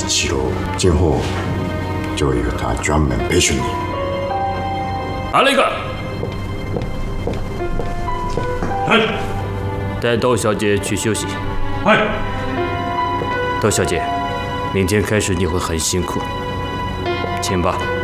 齐喽，今后就由他专门培训你。 阿雷个， 哎， 带窦小姐去休息。 哎， 窦小姐，明天开始你会很辛苦，请吧。